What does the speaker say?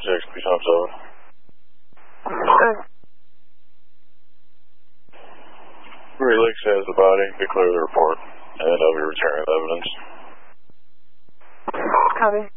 6, please have 7. Good. Great Lakes has the body. Declare the report, and I'll be returning the evidence. Copy.